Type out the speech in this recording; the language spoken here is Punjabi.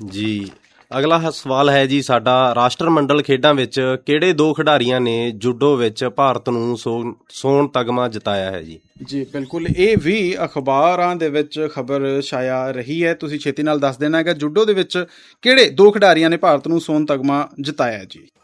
ਜੀ, ਅਗਲਾ ਸਵਾਲ ਹੈ ਜੀ ਸਾਡਾ, ਰਾਸ਼ਟਰਮੰਡਲ ਖੇਡਾਂ ਵਿੱਚ ਕਿਹੜੇ 2 ਖਿਡਾਰੀਆਂ ਨੇ ਜੂਡੋ ਵਿੱਚ ਭਾਰਤ ਨੂੰ ਸੋਨ ਤਗਮਾ ਜਿਤਾਇਆ ਹੈ ਜੀ? ਜੀ ਬਿਲਕੁਲ, ਇਹ ਵੀ ਅਖਬਾਰਾਂ ਦੇ ਵਿੱਚ ਖਬਰ ਛਾਇਆ ਰਹੀ ਹੈ। ਤੁਸੀਂ ਛੇਤੀ ਨਾਲ ਦੱਸ ਦੇਣਾ ਹੈਗਾ, ਜੂਡੋ ਦੇ ਵਿੱਚ ਕਿਹੜੇ 2 ਖਿਡਾਰੀਆਂ ਨੇ ਭਾਰਤ ਨੂੰ ਸੋਨ ਤਗਮਾ ਜਿਤਾਇਆ ਜੀ?